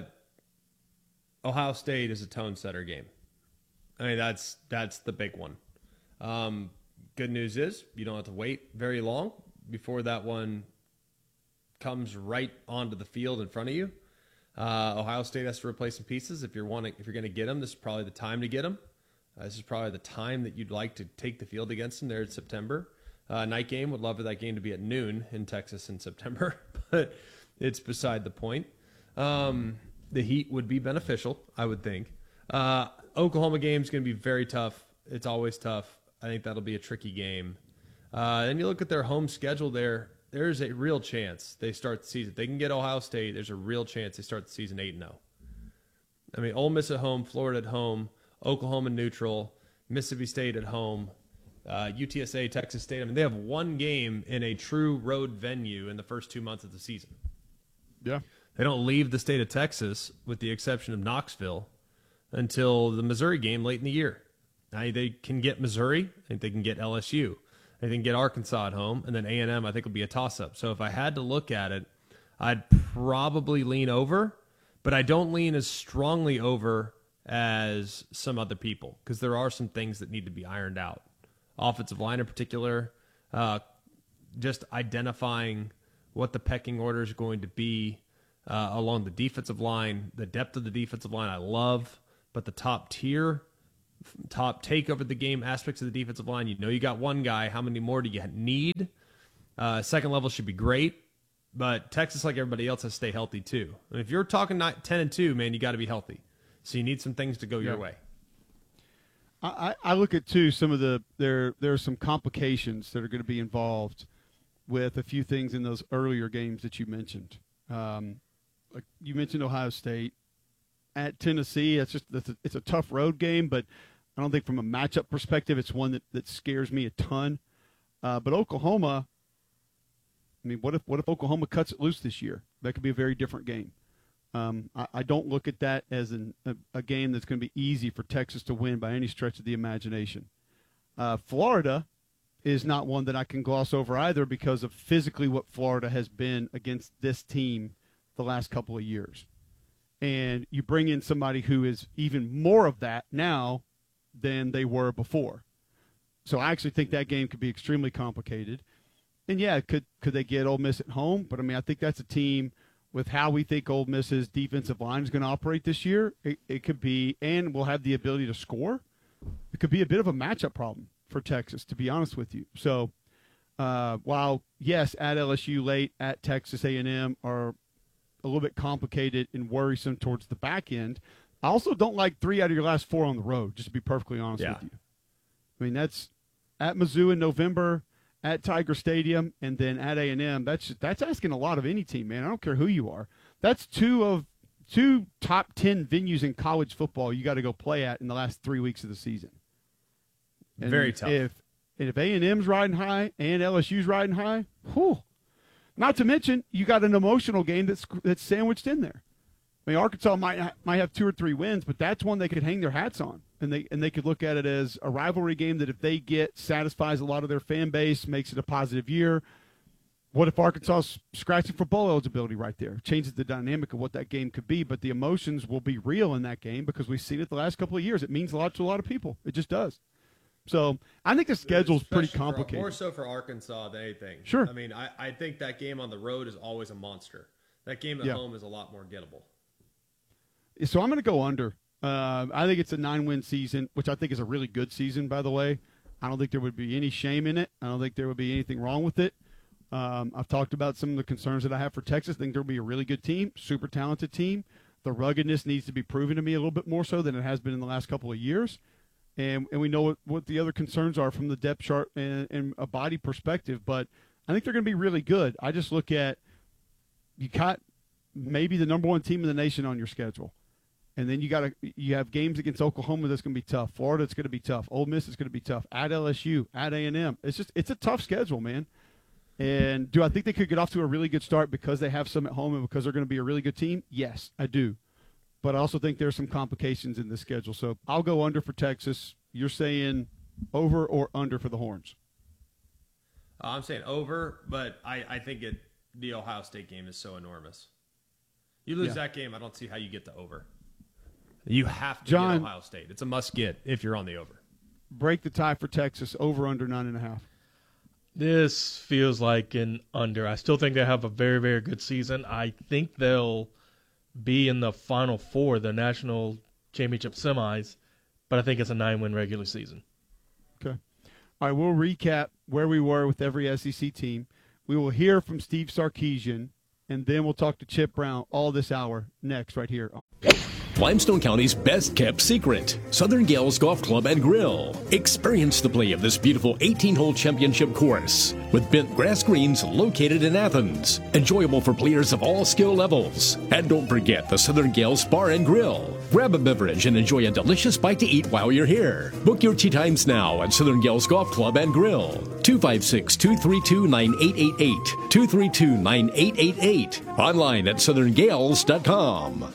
Ohio State is a tone setter game. I mean, that's that's the big one. Um, good news is you don't have to wait very long before that one comes right onto the field in front of you. Uh, Ohio State has to replace some pieces. If you're wanting, if you're going to get them, this is probably the time to get them. Uh, this is probably the time that you'd like to take the field against them there in September. Uh, night game, would love for that game to be at noon in Texas in September, but it's beside the point. Um, the heat would be beneficial, I would think. Uh, Oklahoma game is going to be very tough. It's always tough. I think that'll be a tricky game. Uh, and you look at their home schedule there, there's a real chance they start the season. If they can get Ohio State, there's a real chance they start the season eight and oh. I mean, Ole Miss at home, Florida at home, Oklahoma neutral, Mississippi State at home, uh, U T S A, Texas State. I mean, they have one game in a true road venue in the first two months of the season. Yeah. They don't leave the state of Texas, with the exception of Knoxville, until the Missouri game late in the year. Now, they can get Missouri. I think they can get L S U. They can get Arkansas at home, and then A and M I think will be a toss-up. So if I had to look at it, I'd probably lean over, but I don't lean as strongly over as some other people because there are some things that need to be ironed out. Offensive line in particular, uh, just identifying what the pecking order is going to be uh, along the defensive line. The depth of the defensive line I love, but the top tier top take over the game aspects of the defensive line. You know you got one guy. How many more do you need? Uh, second level should be great. But Texas, like everybody else, has to stay healthy too. And if you're talking ten and two, man, you got to be healthy. So you need some things to go yeah. your way. I, I look at too some of the there there are some complications that are going to be involved with a few things in those earlier games that you mentioned. Um, like you mentioned Ohio State at Tennessee. It's just it's a, it's a tough road game, but I don't think from a matchup perspective it's one that, that scares me a ton. Uh, but Oklahoma, I mean, what if what if Oklahoma cuts it loose this year? That could be a very different game. Um, I, I don't look at that as an, a, a game that's going to be easy for Texas to win by any stretch of the imagination. Uh, Florida is not one that I can gloss over either because of physically what Florida has been against this team the last couple of years. And you bring in somebody who is even more of that now than they were before. So I actually think that game could be extremely complicated. And, yeah, could could they get Ole Miss at home? But, I mean, I think that's a team – with how we think Ole Miss's defensive line is going to operate this year, it, it could be, and we'll have the ability to score, it could be a bit of a matchup problem for Texas, to be honest with you. So uh, while, yes, at L S U late, at Texas A and M are a little bit complicated and worrisome towards the back end, I also don't like three out of your last four on the road, just to be perfectly honest yeah. with you. I mean, that's at Mizzou in November, at Tiger Stadium, and then at A and M. That's that's asking a lot of any team, man. I don't care who you are. That's two of two top ten venues in college football you got to go play at in the last three weeks of the season. And Very tough. If and if A and M's riding high and L S U's riding high, whew. Not to mention you got an emotional game that's that's sandwiched in there. I mean, Arkansas might might have two or three wins, but that's one they could hang their hats on. And they and they could look at it as a rivalry game that if they get satisfies a lot of their fan base, makes it a positive year. What if Arkansas's scratching for bowl eligibility right there? Changes the dynamic of what that game could be, but the emotions will be real in that game because we've seen it the last couple of years. It means a lot to a lot of people. It just does. So I think the schedule's pretty complicated. For, more so for Arkansas than anything. Sure. I mean, I, I think that game on the road is always a monster. That game at yeah. home is a lot more gettable. So I'm going to go under. Uh, I think it's a nine-win season, which I think is a really good season, by the way. I don't think there would be any shame in it. I don't think there would be anything wrong with it. Um, I've talked about some of the concerns that I have for Texas. I think there will be a really good team, super talented team. The ruggedness needs to be proven to me a little bit more so than it has been in the last couple of years. And and we know what, what the other concerns are from the depth chart and, and a body perspective. But I think they're going to be really good. I just look at you got maybe the number one team in the nation on your schedule. And then you got to you have games against Oklahoma that's going to be tough. Florida, it's going to be tough. Ole Miss is going to be tough. At L S U, at A and M, it's just it's a tough schedule, man. And do I think they could get off to a really good start because they have some at home and because they're going to be a really good team? Yes, I do. But I also think there's some complications in this schedule. So I'll go under for Texas. You're saying over or under for the Horns? Uh, I'm saying over, but I, I think it the Ohio State game is so enormous. You lose yeah. that game, I don't see how you get to over. You have to John, get Ohio State. It's a must-get if you're on the over. Break the tie for Texas, over, under, nine and a half. This feels like an under. I still think they have a very, very good season. I think they'll be in the Final Four, the national championship semis, but I think it's a nine-win regular season. Okay. All right, we'll recap where we were with every S E C team. We will hear from Steve Sarkisian, and then we'll talk to Chip Brown all this hour next right here. Limestone County's best-kept secret, Southern Gales Golf Club and Grill. Experience the play of this beautiful eighteen-hole championship course with bent grass greens located in Athens. Enjoyable for players of all skill levels. And don't forget the Southern Gales Bar and Grill. Grab a beverage and enjoy a delicious bite to eat while you're here. Book your tee times now at Southern Gales Golf Club and Grill. two five six, two three two, nine eight eight eight. two three two, nine eight eight eight. Online at southern gales dot com.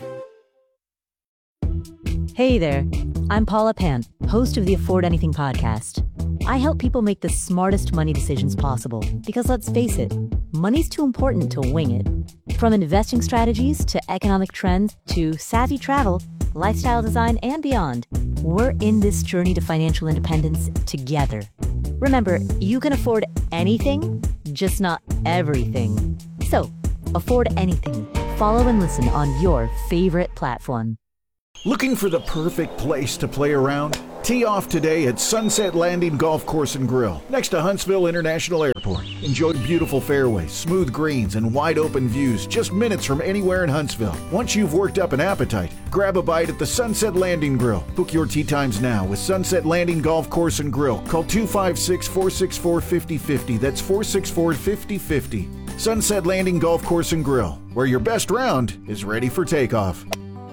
Hey there, I'm Paula Pant, host of the Afford Anything podcast. I help people make the smartest money decisions possible because let's face it, money's too important to wing it. From investing strategies to economic trends to savvy travel, lifestyle design, and beyond, we're in this journey to financial independence together. Remember, you can afford anything, just not everything. So, afford anything. Follow and listen on your favorite platform. Looking for the perfect place to play around? Tee off today at Sunset Landing Golf Course and Grill, next to Huntsville International Airport. Enjoy beautiful fairways, smooth greens, and wide open views just minutes from anywhere in Huntsville. Once you've worked up an appetite, grab a bite at the Sunset Landing Grill. Book your tee times now with Sunset Landing Golf Course and Grill. Call two five six, four six four, five oh five oh. That's four six four, five oh five oh. Sunset Landing Golf Course and Grill, where your best round is ready for takeoff.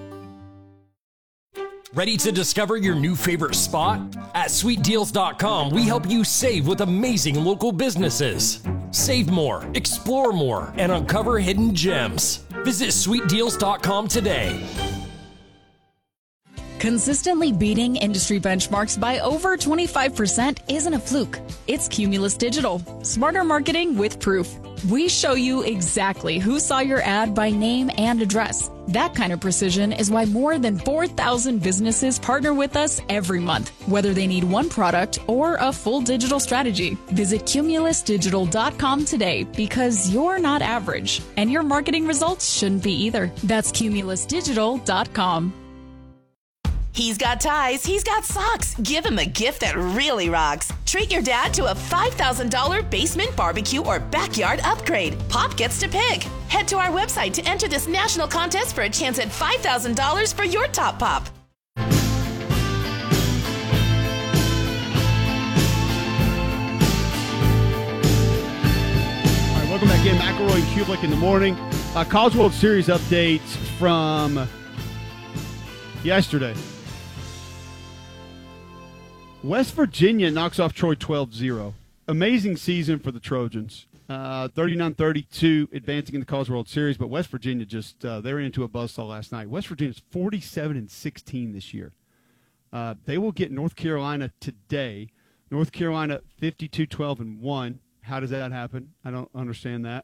Ready to discover your new favorite spot? At sweet deals dot com, we help you save with amazing local businesses. Save more, explore more, and uncover hidden gems. Visit sweet deals dot com today. Consistently beating industry benchmarks by over twenty-five percent isn't a fluke. It's Cumulus Digital. Smarter marketing with proof. We show you exactly who saw your ad by name and address. That kind of precision is why more than four thousand businesses partner with us every month, whether they need one product or a full digital strategy. Visit cumulus digital dot com today because you're not average, and your marketing results shouldn't be either. That's cumulus digital dot com. He's got ties, he's got socks. Give him a gift that really rocks. Treat your dad to a five thousand dollars basement barbecue or backyard upgrade. Pop gets to pick. Head to our website to enter this national contest for a chance at five thousand dollars for your top pop. All right, welcome back in. McElroy and Kublik in the morning. Uh, College World Series updates from yesterday. West Virginia knocks off Troy twelve zero. Amazing season for the Trojans. Uh, thirty-nine thirty-two, advancing in the College World Series, but West Virginia just, uh, they ran into a buzzsaw last night. West Virginia's forty-seven and sixteen this year. Uh, they will get North Carolina today. North Carolina fifty-two twelve and one. How does that happen? I don't understand that.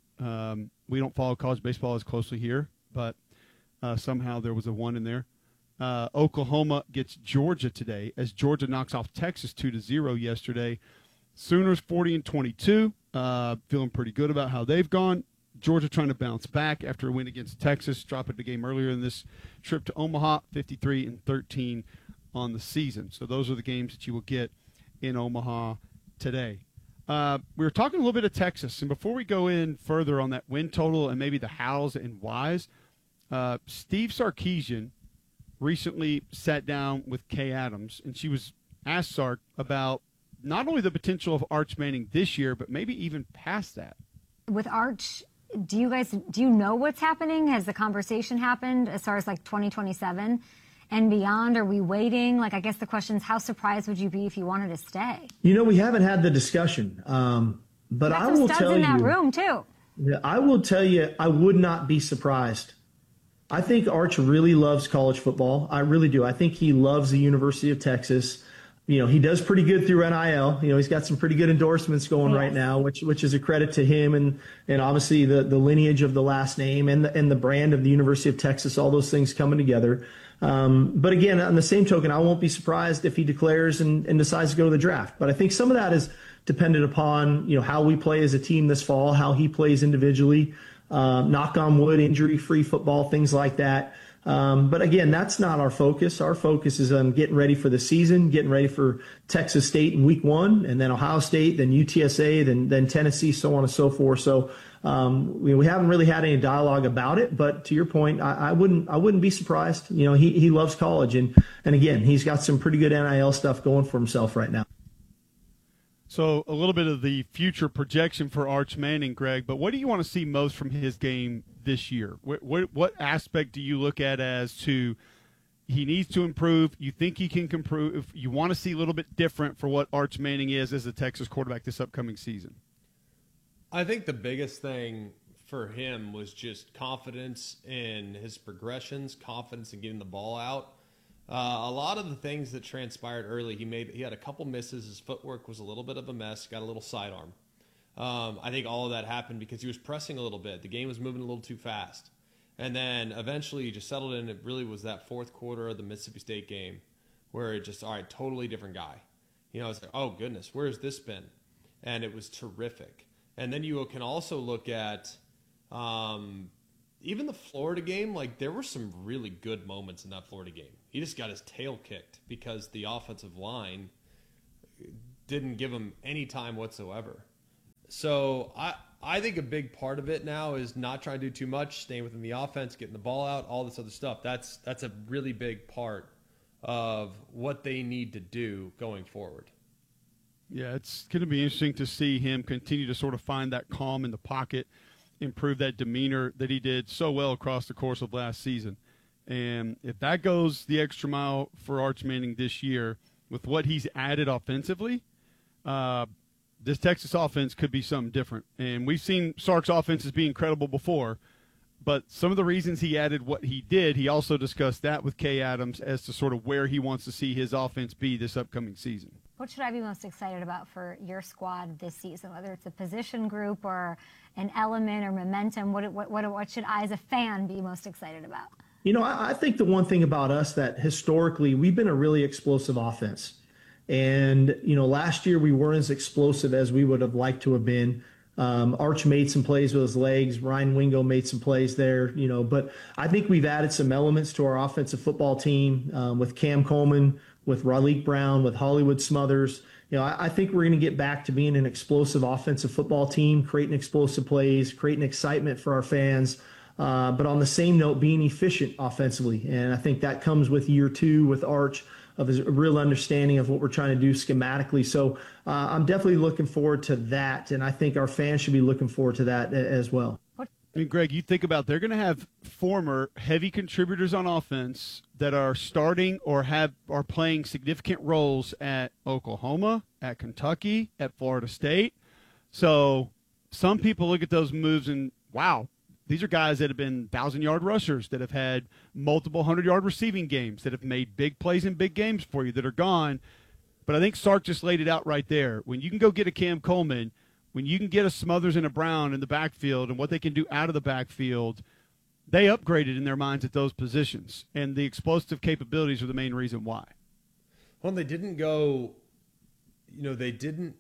Um, we don't follow college baseball as closely here, but uh, somehow there was a one in there. Uh, Oklahoma gets Georgia today as Georgia knocks off Texas two to zero yesterday. Sooners forty and twenty-two, uh, feeling pretty good about how they've gone. Georgia trying to bounce back after a win against Texas, dropping the game earlier in this trip to Omaha, fifty-three and thirteen on the season. So those are the games that you will get in Omaha today. Uh, we were talking a little bit of Texas, and before we go in further on that win total and maybe the hows and whys, uh, Steve Sarkisian recently sat down with Kay Adams, and she was asked Sark about not only the potential of Arch Manning this year, but maybe even past that. With Arch, do you guys, do you know what's happening? Has the conversation happened as far as like twenty twenty-seven and beyond? Are we waiting? Like, I guess the question is, how surprised would you be if you wanted to stay? You know, we haven't had the discussion, um, but I will tell you. in that room too. I will tell you, I would not be surprised. I think Arch really loves college football. I really do. I think he loves the University of Texas. You know, he does pretty good through N I L. You know, he's got some pretty good endorsements going yes. right now, which which is a credit to him and and obviously the the lineage of the last name and the, and the brand of the University of Texas. All those things coming together. Um, but again, on the same token, I won't be surprised if he declares and, and decides to go to the draft. But I think some of that is dependent upon, you know, how we play as a team this fall, how he plays individually. Uh, knock on wood, injury-free football, things like that. Um, but again, that's not our focus. Our focus is on getting ready for the season, getting ready for Texas State in week one, and then Ohio State, then U T S A, then then Tennessee, so on and so forth. So um, we, we haven't really had any dialogue about it. But to your point, I, I wouldn't I wouldn't be surprised. You know, he he loves college, and and again, he's got some pretty good N I L stuff going for himself right now. So a little bit of the future projection for Arch Manning, Greg, but what do you want to see most from his game this year? What, what, what aspect do you look at as to he needs to improve, you think he can improve, you want to see a little bit different for what Arch Manning is as a Texas quarterback this upcoming season? I think the biggest thing for him was just confidence in his progressions, confidence in getting the ball out. Uh, a lot of the things that transpired early, he made. He had a couple misses. His footwork was a little bit of a mess. Got a little sidearm. Um, I think all of that happened because he was pressing a little bit. The game was moving a little too fast. And then eventually he just settled in. It really was that fourth quarter of the Mississippi State game where it just, all right, totally different guy. You know, it's like, oh, goodness, where's this been? And it was terrific. And then you can also look at um, even the Florida game, like there were some really good moments in that Florida game. He just got his tail kicked because the offensive line didn't give him any time whatsoever. So I I think a big part of it now is not trying to do too much, staying within the offense, getting the ball out, all this other stuff. That's that's a really big part of what they need to do going forward. Yeah, it's going to be interesting to see him continue to sort of find that calm in the pocket, improve that demeanor that he did so well across the course of last season. And if that goes the extra mile for Arch Manning this year with what he's added offensively, uh, this Texas offense could be something different. And we've seen Sark's offenses be incredible before, but some of the reasons he added what he did, he also discussed that with Kay Adams as to sort of where he wants to see his offense be this upcoming season. What should I be most excited about for your squad this season, whether it's a position group or an element or momentum? What, what, what, what should I as a fan be most excited about? You know, I, I think the one thing about us that historically we've been a really explosive offense. And, you know, last year we weren't as explosive as we would have liked to have been. Um, Arch made some plays with his legs. Ryan Wingo made some plays there, you know, but I think we've added some elements to our offensive football team um, with Cam Coleman, with Raleek Brown, with Hollywood Smothers. You know, I, I think we're going to get back to being an explosive offensive football team, creating explosive plays, creating excitement for our fans. Uh, but on the same note, being efficient offensively. And I think that comes with year two with Arch, of his real understanding of what we're trying to do schematically. So uh, I'm definitely looking forward to that, and I think our fans should be looking forward to that as well. I mean, Greg, you think about they're going to have former heavy contributors on offense that are starting or have are playing significant roles at Oklahoma, at Kentucky, at Florida State. So some people look at those moves and, wow, these are guys that have been thousand-yard rushers, that have had multiple hundred-yard receiving games, that have made big plays in big games for you, that are gone. But I think Sark just laid it out right there. When you can go get a Cam Coleman, when you can get a Smothers and a Brown in the backfield and what they can do out of the backfield, they upgraded in their minds at those positions. And the explosive capabilities are the main reason why. Well, they didn't go, you know, they didn't.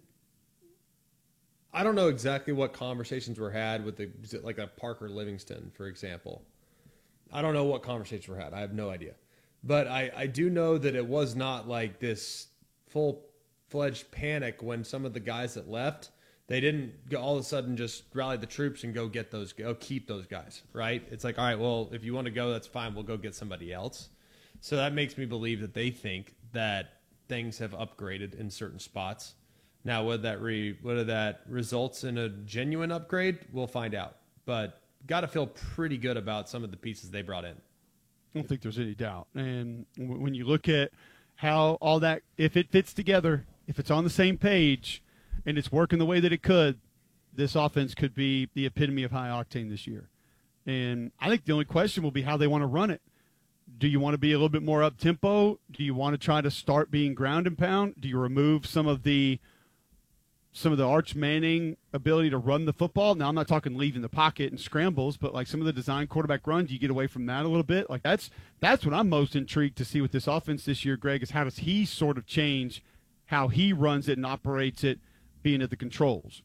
I don't know exactly what conversations were had with the, like a Parker Livingston, for example. I don't know what conversations were had. I have no idea. But I, I do know that it was not like this full-fledged panic when some of the guys that left, they didn't go all of a sudden just rally the troops and go get those, go keep those guys, right? It's like, all right, well, if you want to go, that's fine. We'll go get somebody else. So that makes me believe that they think that things have upgraded in certain spots. Now, whether that re, whether that results in a genuine upgrade, we'll find out. But got to feel pretty good about some of the pieces they brought in. I don't think there's any doubt. And when you look at how all that, if it fits together, if it's on the same page, and it's working the way that it could, this offense could be the epitome of high octane this year. And I think the only question will be how they want to run it. Do you want to be a little bit more up-tempo? Do you want to try to start being ground and pound? Do you remove some of the some of the Arch Manning ability to run the football? Now, I'm not talking leaving the pocket and scrambles, but like some of the design quarterback runs, you get away from that a little bit. Like that's that's what I'm most intrigued to see with this offense this year, Greg, is how does he sort of change how he runs it and operates it, being at the controls?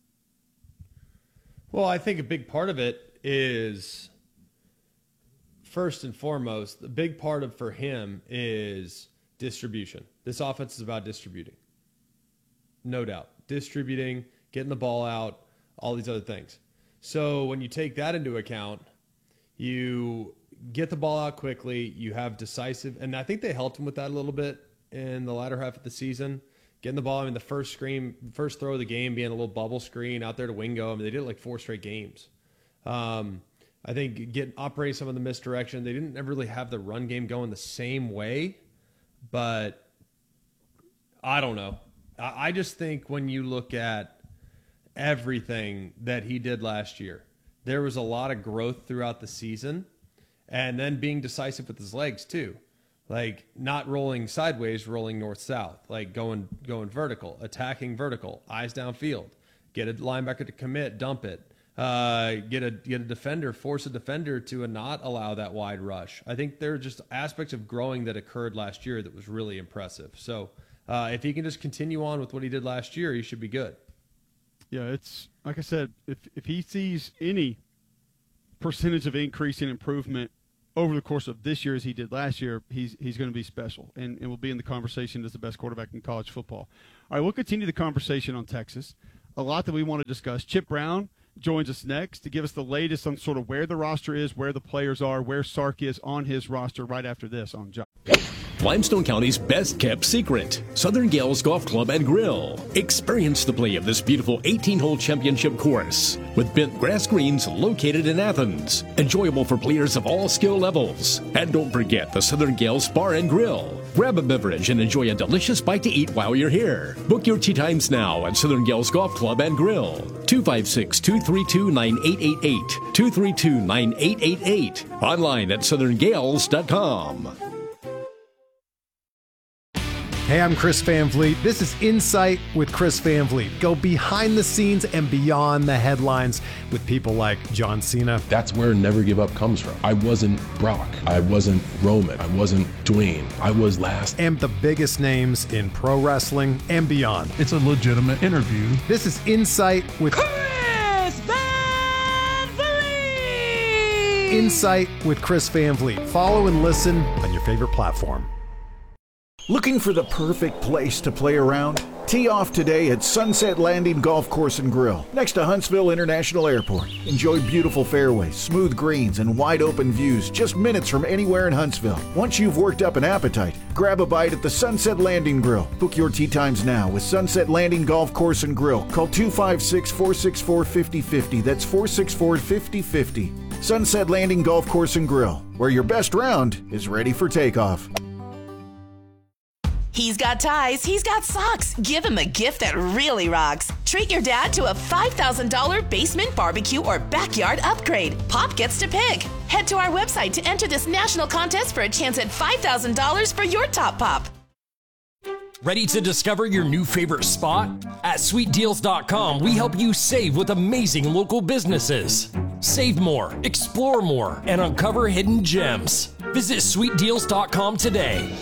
Well, I think a big part of it is, first and foremost, the big part of for him is distribution. This offense is about distributing. No doubt. Distributing, getting the ball out, all these other things. So when you take that into account, you get the ball out quickly, you have decisive, and I think they helped him with that a little bit in the latter half of the season. Getting the ball, I mean, the first screen, first throw of the game being a little bubble screen out there to Wingo. I mean, they did it like four straight games. Um, I think getting operating some of the misdirection. They didn't ever really have the run game going the same way, but I don't know. I, I just think when you look at everything that he did last year, there was a lot of growth throughout the season, and then being decisive with his legs too. Like not rolling sideways, rolling north-south, like going going vertical, attacking vertical, eyes downfield, get a linebacker to commit, dump it, uh, get a get a defender, force a defender to not allow that wide rush. I think there are just aspects of growing that occurred last year that was really impressive. So uh, if he can just continue on with what he did last year, he should be good. Yeah, it's like I said, if if he sees any percentage of increase and improvement over the course of this year as he did last year, he's he's going to be special and, and will be in the conversation as the best quarterback in college football. All right, we'll continue the conversation on Texas. A lot that we want to discuss. Chip Brown joins us next to give us the latest on sort of where the roster is, where the players are, where Sark is on his roster right after this on Jock. Limestone County's best kept secret, Southern Gales Golf Club and Grill. Experience the play of this beautiful eighteen-hole championship course with bent grass greens located in Athens. Enjoyable for players of all skill levels. And don't forget the Southern Gales Bar and Grill. Grab a beverage and enjoy a delicious bite to eat while you're here. Book your tee times now at Southern Gales Golf Club and Grill. two five six, two three two, nine eight eight eight. two three two, nine eight eight eight. Online at southern gales dot com. Hey, I'm Chris Van Vliet. This is Insight with Chris Van Vliet. Go behind the scenes and beyond the headlines with people like John Cena. That's where Never Give Up comes from. I wasn't Brock. I wasn't Roman. I wasn't Dwayne. I was last. And the biggest names in pro wrestling and beyond. It's a legitimate interview. This is Insight with Chris Van Vliet! Insight with Chris Van Vliet. Follow and listen on your favorite platform. Looking for the perfect place to play around? Tee off today at Sunset Landing Golf Course and Grill, next to Huntsville International Airport. Enjoy beautiful fairways, smooth greens, and wide open views just minutes from anywhere in Huntsville. Once you've worked up an appetite, grab a bite at the Sunset Landing Grill. Book your tee times now with Sunset Landing Golf Course and Grill. Call two five six, four six four, five oh five oh. That's four six four, five oh five oh. Sunset Landing Golf Course and Grill, where your best round is ready for takeoff. He's got ties, he's got socks. Give him a gift that really rocks. Treat your dad to a five thousand dollars basement barbecue or backyard upgrade. Pop gets to pick. Head to our website to enter this national contest for a chance at five thousand dollars for your top pop. Ready to discover your new favorite spot? At sweet deals dot com, we help you save with amazing local businesses. Save more, explore more, and uncover hidden gems. Visit sweet deals dot com today.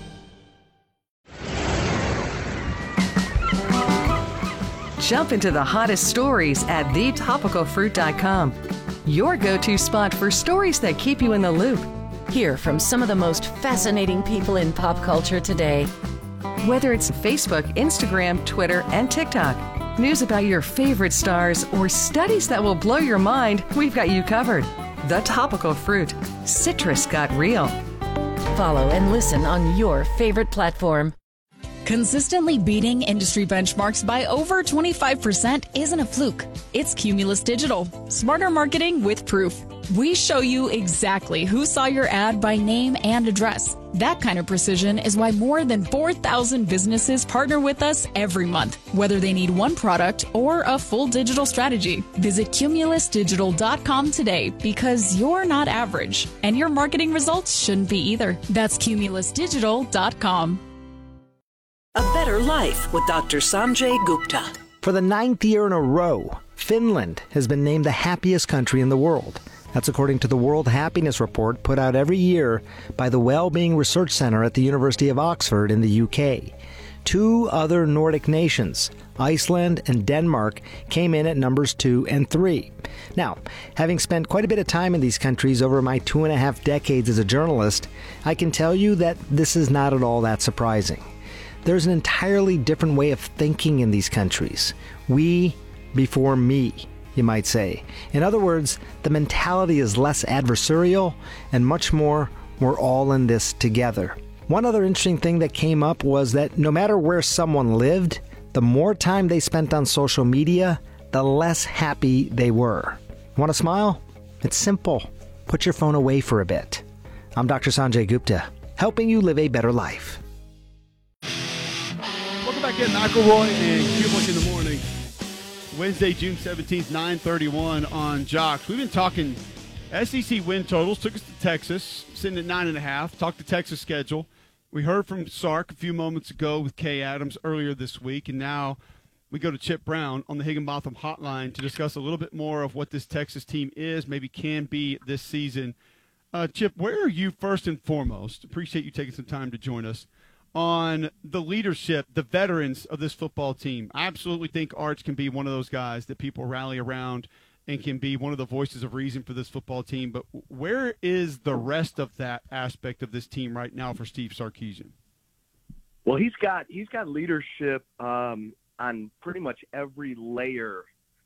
Jump into the hottest stories at the topical fruit dot com. Your go-to spot for stories that keep you in the loop. Hear from some of the most fascinating people in pop culture today. Whether it's Facebook, Instagram, Twitter, and TikTok, news about your favorite stars, or studies that will blow your mind, we've got you covered. The Topical Fruit. Citrus got real. Follow and listen on your favorite platform. Consistently beating industry benchmarks by over twenty-five percent isn't a fluke. It's Cumulus Digital. Smarter marketing with proof. We show you exactly who saw your ad by name and address. That kind of precision is why more than four thousand businesses partner with us every month, whether they need one product or a full digital strategy. Visit cumulus digital dot com today because you're not average, and your marketing results shouldn't be either. That's cumulus digital dot com. A Better Life with Doctor Sanjay Gupta. For the ninth year in a row, Finland has been named the happiest country in the world. That's according to the World Happiness Report put out every year by the Wellbeing Research Center at the University of Oxford in the U K. Two other Nordic nations, Iceland and Denmark, came in at numbers two and three. Now, having spent quite a bit of time in these countries over my two and a half decades as a journalist, I can tell you that this is not at all that surprising. There's an entirely different way of thinking in these countries. We before me, you might say. In other words, the mentality is less adversarial and much more, we're all in this together. One other interesting thing that came up was that no matter where someone lived, the more time they spent on social media, the less happy they were. Want to smile? It's simple. Put your phone away for a bit. I'm Doctor Sanjay Gupta, helping you live a better life. Back in McElroy and Kublik in the morning. Wednesday, June seventeenth, nine thirty-one on Jocks. We've been talking S E C win totals. Took us to Texas, sitting at nine and a half. Talked the Texas schedule. We heard from Sark a few moments ago with Kay Adams earlier this week, and now we go to Chip Brown on the Higginbotham Hotline to discuss a little bit more of what this Texas team is, maybe can be this season. Uh, Chip, where are you first and foremost? Appreciate you taking some time to join us. On the leadership, the veterans of this football team. I absolutely think Arch can be one of those guys that people rally around and can be one of the voices of reason for this football team. But where is the rest of that aspect of this team right now for Steve Sarkisian? Well, he's got he's got leadership um, on pretty much every layer